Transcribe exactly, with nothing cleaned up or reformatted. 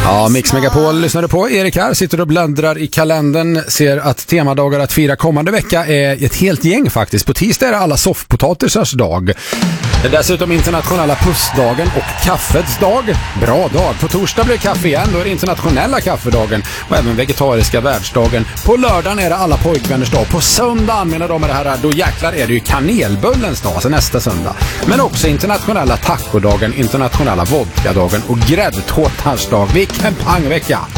Ja, Mix Megapol lyssnade på. Erik här sitter och bläddrar i kalendern, ser att temadagar att fira kommande vecka är ett helt gäng faktiskt. På tisdag är det alla soffpotatisars dag. Det är dessutom internationella pussdagen och kaffets dag. Bra dag. På torsdag blir kaffe igen, då är det internationella kaffedagen och även vegetariska världsdagen. På lördagen är det alla pojkvänners dag. På söndagen, menar de med det här, då jäklar är det ju kanelbullens dag, alltså nästa söndag. Men också internationella tacodagen, internationella vodkadagen och gräddtårtans dag. Vilken pangvecka!